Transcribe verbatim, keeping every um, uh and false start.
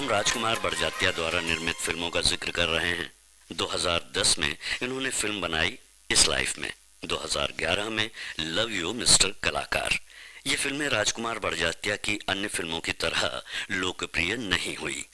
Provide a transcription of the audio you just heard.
हम राजकुमार बड़जात्या द्वारा निर्मित फिल्मों का जिक्र कर रहे हैं। दो हज़ार दस में इन्होंने फिल्म बनाई इस लाइफ में, दो हज़ार ग्यारह में लव यू मिस्टर कलाकार। ये फिल्में राजकुमार बड़जात्या की अन्य फिल्मों की तरह लोकप्रिय नहीं हुई।